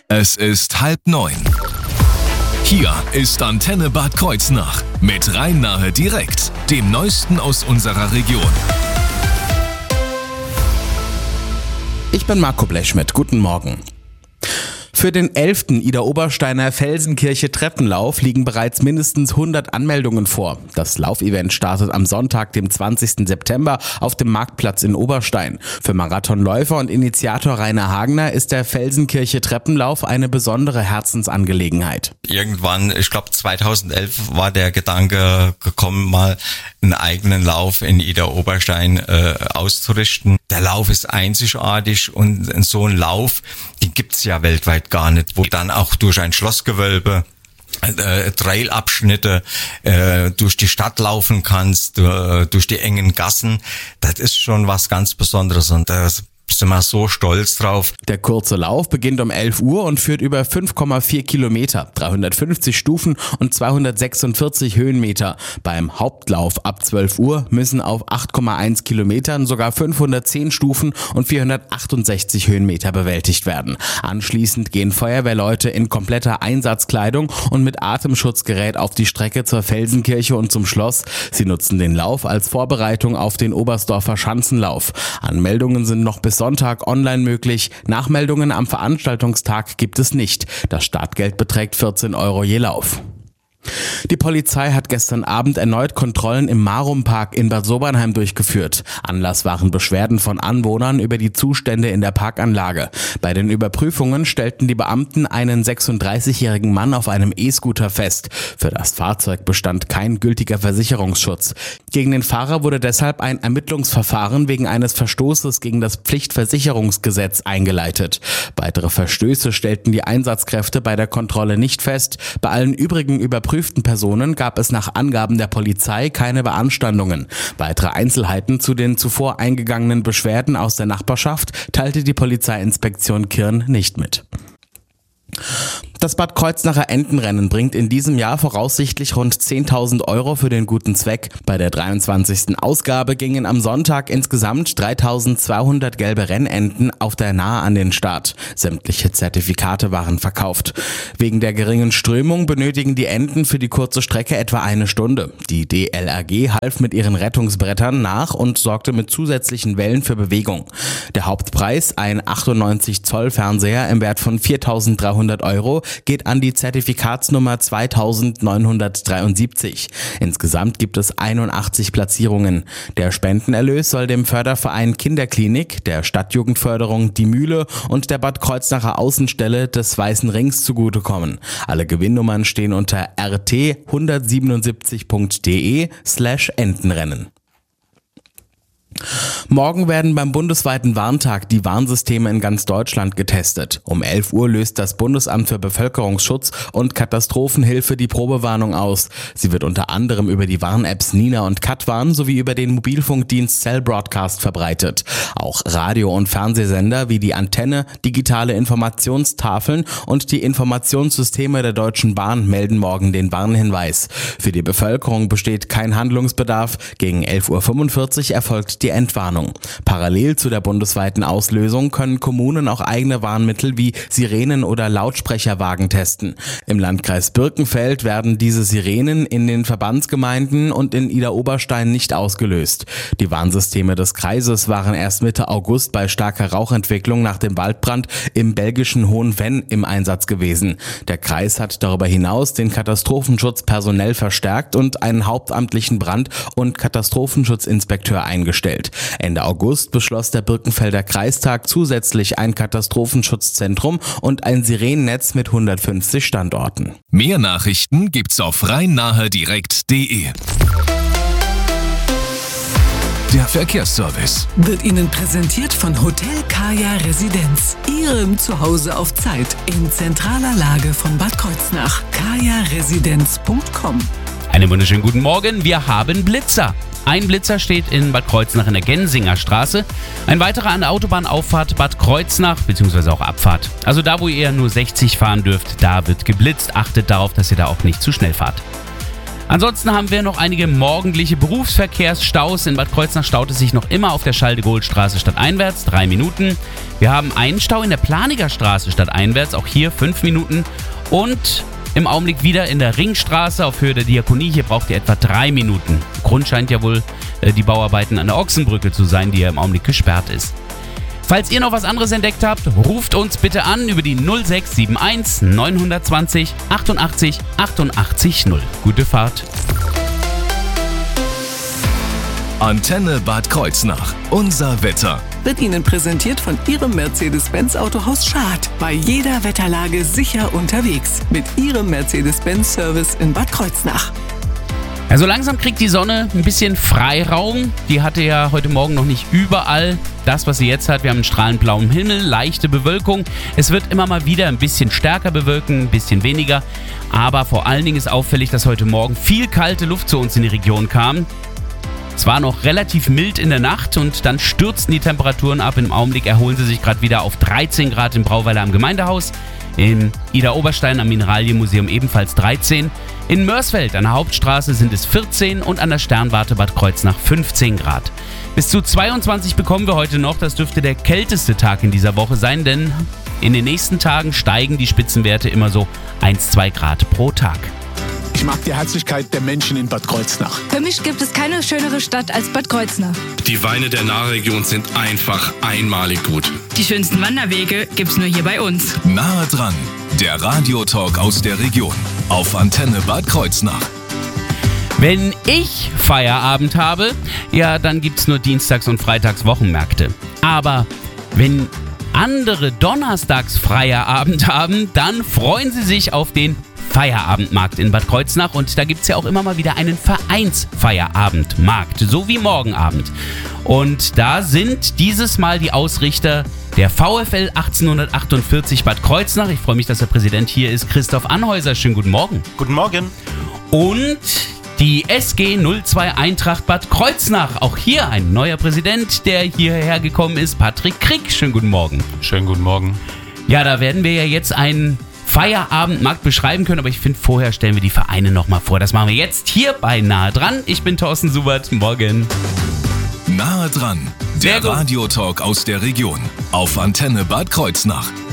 Es ist 8:30. Hier ist Antenne Bad Kreuznach mit Rhein-Nahe direkt, dem Neuesten aus unserer Region. Ich bin Marco Blechschmidt, guten Morgen. Für den 11. Idar-Obersteiner Felsenkirche-Treppenlauf liegen bereits mindestens 100 Anmeldungen vor. Das Laufevent startet am Sonntag, dem 20. September, auf dem Marktplatz in Oberstein. Für Marathonläufer und Initiator Rainer Hagener ist der Felsenkirche-Treppenlauf eine besondere Herzensangelegenheit. Irgendwann, ich glaube 2011, war der Gedanke gekommen, mal einen eigenen Lauf in Idar-Oberstein auszurichten. Der Lauf ist einzigartig und so ein Lauf, den gibt's ja weltweit gar nicht, wo dann auch durch ein Schlossgewölbe Trailabschnitte durch die Stadt laufen kannst, durch die engen Gassen. Das ist schon was ganz Besonderes und das sind wir so stolz drauf. Der kurze Lauf beginnt um 11 Uhr und führt über 5,4 Kilometer, 350 Stufen und 246 Höhenmeter. Beim Hauptlauf ab 12 Uhr müssen auf 8,1 Kilometern sogar 510 Stufen und 468 Höhenmeter bewältigt werden. Anschließend gehen Feuerwehrleute in kompletter Einsatzkleidung und mit Atemschutzgerät auf die Strecke zur Felsenkirche und zum Schloss. Sie nutzen den Lauf als Vorbereitung auf den Oberstdorfer Schanzenlauf. Anmeldungen sind noch bis Sonntag online möglich. Nachmeldungen am Veranstaltungstag gibt es nicht. Das Startgeld beträgt 14 € je Lauf. Die Polizei hat gestern Abend erneut Kontrollen im Marumpark in Bad Sobernheim durchgeführt. Anlass waren Beschwerden von Anwohnern über die Zustände in der Parkanlage. Bei den Überprüfungen stellten die Beamten einen 36-jährigen Mann auf einem E-Scooter fest. Für das Fahrzeug bestand kein gültiger Versicherungsschutz. Gegen den Fahrer wurde deshalb ein Ermittlungsverfahren wegen eines Verstoßes gegen das Pflichtversicherungsgesetz eingeleitet. Weitere Verstöße stellten die Einsatzkräfte bei der Kontrolle nicht fest. Bei allen übrigen überprüften Personen gab es nach Angaben der Polizei keine Beanstandungen. Weitere Einzelheiten zu den zuvor eingegangenen Beschwerden aus der Nachbarschaft teilte die Polizeiinspektion Kirn nicht mit. Das Bad Kreuznacher Entenrennen bringt in diesem Jahr voraussichtlich rund 10.000 € für den guten Zweck. Bei der 23. Ausgabe gingen am Sonntag insgesamt 3.200 gelbe Rennenten auf der Nahe an den Start. Sämtliche Zertifikate waren verkauft. Wegen der geringen Strömung benötigen die Enten für die kurze Strecke etwa eine Stunde. Die DLRG half mit ihren Rettungsbrettern nach und sorgte mit zusätzlichen Wellen für Bewegung. Der Hauptpreis, ein 98 Zoll Fernseher im Wert von 4.300 €, geht an die Zertifikatsnummer 2973. Insgesamt gibt es 81 Platzierungen. Der Spendenerlös soll dem Förderverein Kinderklinik, der Stadtjugendförderung Die Mühle und der Bad Kreuznacher Außenstelle des Weißen Rings zugutekommen. Alle Gewinnnummern stehen unter rt177.de/Entenrennen. Morgen werden beim bundesweiten Warntag die Warnsysteme in ganz Deutschland getestet. Um 11 Uhr löst das Bundesamt für Bevölkerungsschutz und Katastrophenhilfe die Probewarnung aus. Sie wird unter anderem über die Warn-Apps Nina und Katwarn sowie über den Mobilfunkdienst Cell Broadcast verbreitet. Auch Radio- und Fernsehsender wie die Antenne, digitale Informationstafeln und die Informationssysteme der Deutschen Bahn melden morgen den Warnhinweis. Für die Bevölkerung besteht kein Handlungsbedarf. Gegen 11:45 Uhr erfolgt die Entwarnung. Parallel zu der bundesweiten Auslösung können Kommunen auch eigene Warnmittel wie Sirenen oder Lautsprecherwagen testen. Im Landkreis Birkenfeld werden diese Sirenen in den Verbandsgemeinden und in Idar-Oberstein nicht ausgelöst. Die Warnsysteme des Kreises waren erst Mitte August bei starker Rauchentwicklung nach dem Waldbrand im belgischen Hohenvenn im Einsatz gewesen. Der Kreis hat darüber hinaus den Katastrophenschutz personell verstärkt und einen hauptamtlichen Brand- und Katastrophenschutzinspekteur eingestellt. Ende August beschloss der Birkenfelder Kreistag zusätzlich ein Katastrophenschutzzentrum und ein Sirenennetz mit 150 Standorten. Mehr Nachrichten gibt's auf rhein-nahe-direkt.de. Der Verkehrsservice wird Ihnen präsentiert von Hotel Kaya Residenz. Ihrem Zuhause auf Zeit in zentraler Lage von Bad Kreuznach. kajaresidenz.com. Einen wunderschönen guten Morgen. Wir haben Blitzer. Ein Blitzer steht in Bad Kreuznach in der Gensinger Straße. Ein weiterer an der Autobahnauffahrt Bad Kreuznach, beziehungsweise auch Abfahrt. Also da, wo ihr nur 60 fahren dürft, da wird geblitzt. Achtet darauf, dass ihr da auch nicht zu schnell fahrt. Ansonsten haben wir noch einige morgendliche Berufsverkehrsstaus. In Bad Kreuznach staut es sich noch immer auf der Schalde-Gohl-Straße stadteinwärts, 3 Minuten. Wir haben einen Stau in der Planiger Straße stadteinwärts, auch hier 5 Minuten. Und im Augenblick wieder in der Ringstraße auf Höhe der Diakonie, hier braucht ihr etwa 3 Minuten. Grund scheint ja wohl die Bauarbeiten an der Ochsenbrücke zu sein, die ja im Augenblick gesperrt ist. Falls ihr noch was anderes entdeckt habt, ruft uns bitte an über die 0671 920 88 88 0. Gute Fahrt. Antenne Bad Kreuznach. Unser Wetter. Wird Ihnen präsentiert von Ihrem Mercedes-Benz Autohaus Schad. Bei jeder Wetterlage sicher unterwegs. Mit Ihrem Mercedes-Benz Service in Bad Kreuznach. Ja, so langsam kriegt die Sonne ein bisschen Freiraum. Die hatte ja heute Morgen noch nicht überall das, was sie jetzt hat. Wir haben einen strahlend blauen Himmel, leichte Bewölkung. Es wird immer mal wieder ein bisschen stärker bewölken, ein bisschen weniger. Aber vor allen Dingen ist auffällig, dass heute Morgen viel kalte Luft zu uns in die Region kam. Es war noch relativ mild in der Nacht und dann stürzten die Temperaturen ab. Im Augenblick erholen sie sich gerade wieder auf 13 Grad in Brauweiler am Gemeindehaus. In Ida-Oberstein am Mineralienmuseum ebenfalls 13. In Mörsfeld an der Hauptstraße sind es 14 und an der Sternwarte Bad Kreuznach 15 Grad. Bis zu 22 bekommen wir heute noch. Das dürfte der kälteste Tag in dieser Woche sein, denn in den nächsten Tagen steigen die Spitzenwerte immer so 1-2 Grad pro Tag. Ich mag die Herzlichkeit der Menschen in Bad Kreuznach. Für mich gibt es keine schönere Stadt als Bad Kreuznach. Die Weine der Nahregion sind einfach einmalig gut. Die schönsten Wanderwege gibt's nur hier bei uns. Nahe dran. Der Radiotalk aus der Region. Auf Antenne Bad Kreuznach. Wenn ich Feierabend habe, ja, dann gibt's nur Dienstags- und Freitags Wochenmärkte. Aber wenn andere donnerstags Feierabend haben, dann freuen sie sich auf den Feierabendmarkt in Bad Kreuznach und da gibt es ja auch immer mal wieder einen Vereinsfeierabendmarkt, so wie morgen Abend. Und da sind dieses Mal die Ausrichter der VfL 1848 Bad Kreuznach. Ich freue mich, dass der Präsident hier ist, Christoph Anhäuser. Schönen guten Morgen. Guten Morgen. Und die SG 02 Eintracht Bad Kreuznach. Auch hier ein neuer Präsident, der hierher gekommen ist, Patrick Krick. Schönen guten Morgen. Schönen guten Morgen. Ja, da werden wir ja jetzt einen Feierabendmarkt beschreiben können, aber ich finde, vorher stellen wir die Vereine nochmal vor. Das machen wir jetzt hier bei Nahe dran. Ich bin Thorsten Subert. Morgen. Nahe dran. Der Radiotalk aus der Region. Auf Antenne Bad Kreuznach.